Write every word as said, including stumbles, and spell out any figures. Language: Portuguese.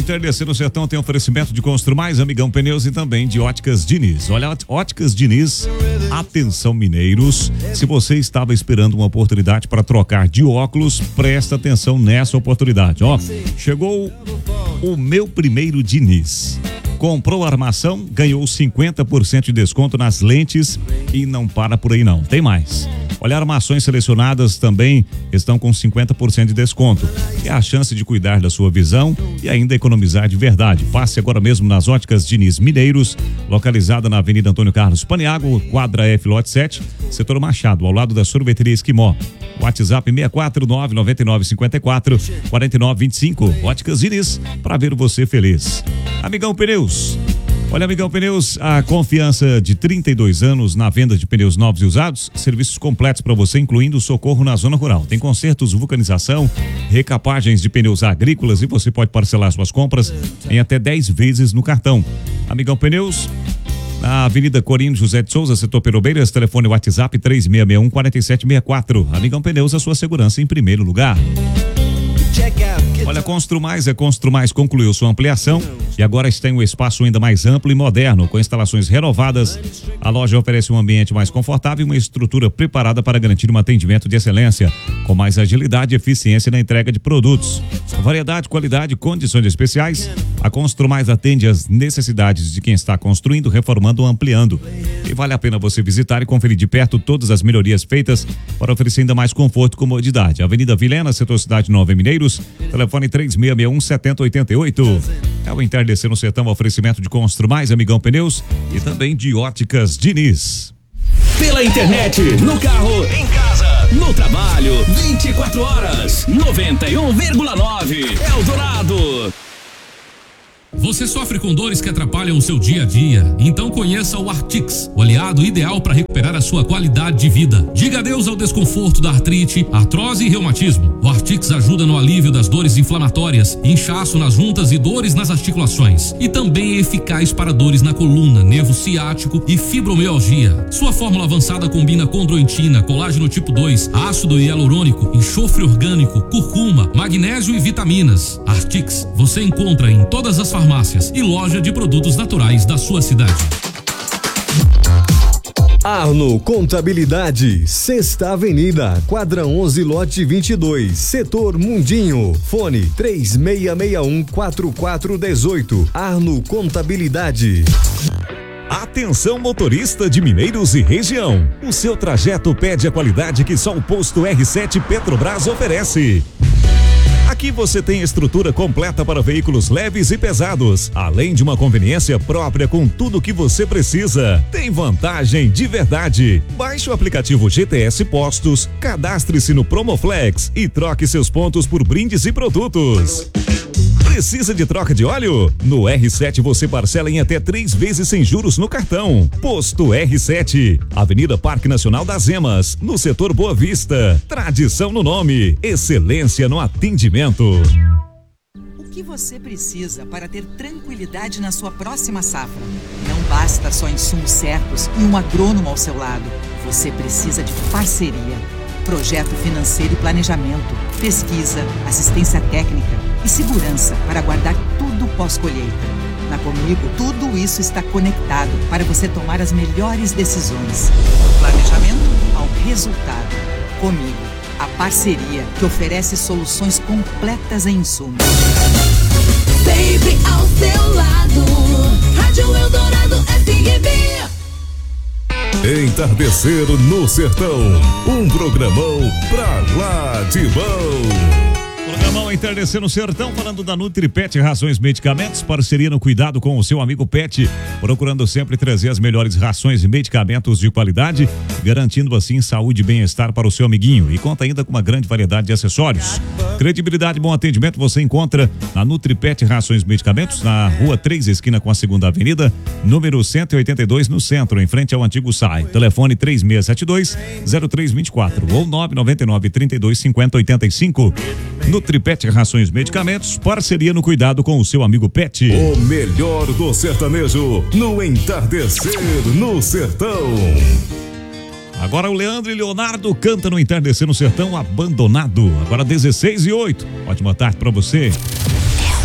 Entardecer no Sertão tem oferecimento de Constru Mais, Amigão Pneus e também de Óticas Diniz. Olha, Óticas Diniz, atenção mineiros, se você estava esperando uma oportunidade para trocar de óculos, presta atenção nessa oportunidade. Ó, chegou o meu primeiro Diniz. Comprou a armação, ganhou cinquenta por cento de desconto nas lentes e não para por aí não, tem mais. Olha, armações selecionadas também estão com cinquenta por cento de desconto. É a chance de cuidar da sua visão e ainda economizar de verdade. Passe agora mesmo nas Óticas Diniz Mineiros, localizada na Avenida Antônio Carlos Paniago, quadra F, lote sete, setor Machado, ao lado da sorveteria Esquimó. WhatsApp seis quatro nove nove nove cinco quatro quatro nove dois cinco. Óticas Diniz, para ver você feliz. Amigão Pneus. Olha, Amigão Pneus, a confiança de trinta e dois anos na venda de pneus novos e usados, serviços completos para você, incluindo socorro na zona rural. Tem consertos, vulcanização, recapagens de pneus agrícolas e você pode parcelar suas compras em até dez vezes no cartão. Amigão Pneus, na Avenida Corino José de Souza, setor Perobeiras, telefone WhatsApp três seis seis um quatro sete seis quatro. Amigão Pneus, a sua segurança em primeiro lugar. Olha, Constru Mais, a Constru Mais concluiu sua ampliação e agora está em um espaço ainda mais amplo e moderno, com instalações renovadas. A loja oferece um ambiente mais confortável e uma estrutura preparada para garantir um atendimento de excelência, com mais agilidade e eficiência na entrega de produtos. Variedade, qualidade, condições especiais. A Constru Mais atende às necessidades de quem está construindo, reformando ou ampliando. E vale a pena você visitar e conferir de perto todas as melhorias feitas para oferecer ainda mais conforto e comodidade. Avenida Vilhena, setor Cidade Nova, em Mineiros, telefone três seis seis um sete zero oito oito. É o Entardecer no Sertão, oferecimento de Constru Mais, Amigão Pneus e também de Óticas Diniz. Pela internet, no carro, em casa, no trabalho, vinte e quatro horas, noventa e um vírgula nove. Eldorado. Você sofre com dores que atrapalham o seu dia a dia? Então conheça o Artix, o aliado ideal para recuperar a sua qualidade de vida. Diga adeus ao desconforto da artrite, artrose e reumatismo. O Artix ajuda no alívio das dores inflamatórias, inchaço nas juntas e dores nas articulações. E também é eficaz para dores na coluna, nervo ciático e fibromialgia. Sua fórmula avançada combina condroitina, colágeno tipo dois, ácido hialurônico, enxofre orgânico, curcuma, magnésio e vitaminas. Artix, você encontra em todas as farmácias e loja de produtos naturais da sua cidade. Arno Contabilidade, Sexta Avenida, quadra onze, lote vinte e dois, setor Mundinho. Fone três seis seis um quatro quatro um oito. Arno Contabilidade. Atenção, motorista de Mineiros e região. O seu trajeto pede a qualidade que só o posto R sete Petrobras oferece. Aqui você tem estrutura completa para veículos leves e pesados, além de uma conveniência própria com tudo o que você precisa. Tem vantagem de verdade. Baixe o aplicativo G T S Postos, cadastre-se no Promoflex e troque seus pontos por brindes e produtos. Precisa de troca de óleo? No R sete você parcela em até três vezes sem juros no cartão. Posto R sete, Avenida Parque Nacional das Emas, no setor Boa Vista. Tradição no nome, excelência no atendimento. O que você precisa para ter tranquilidade na sua próxima safra? Não basta só insumos certos e um agrônomo ao seu lado. Você precisa de parceria, projeto financeiro e planejamento, pesquisa, assistência técnica e segurança para guardar tudo pós-colheita. Na Comigo, tudo isso está conectado para você tomar as melhores decisões. Do planejamento ao resultado. Comigo, a parceria que oferece soluções completas em insumos. Sempre ao seu lado. Rádio Eldorado F M B. Entardecer no Sertão, um programão pra lá de bom. Programão Entardecer no Sertão, falando da NutriPet Rações Medicamentos, parceria no cuidado com o seu amigo Pet, procurando sempre trazer as melhores rações e medicamentos de qualidade, garantindo assim saúde e bem-estar para o seu amiguinho, e conta ainda com uma grande variedade de acessórios. Credibilidade e bom atendimento você encontra na NutriPet Rações Medicamentos, na Rua três, esquina com a Segunda Avenida, número cento e oitenta e dois, no centro, em frente ao antigo S A I. Telefone três seis sete dois, zero três dois quatro ou nove nove nove, trinta e dois, cinquenta, oitenta e cinco. NutriPet Rações Medicamentos, parceria no cuidado com o seu amigo Pet. O melhor do sertanejo no Entardecer no Sertão. Agora o Leandro e Leonardo canta no Entardecer no Sertão, Abandonado. Agora dezesseis e oito. Ótima tarde pra você.